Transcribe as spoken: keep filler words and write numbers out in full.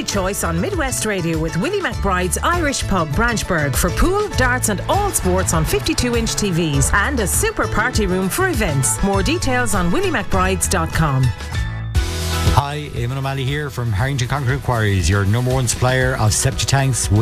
choice on Midwest Radio with Willie McBride's Irish Pub, Branchburg, for pool, darts and all sports on fifty-two inch T Vs, and a super party room for events. More details on willie mcbrides dot com. Hi, Eamon O'Malley here from Harrington Concrete Quarries, your number one supplier of septic tanks,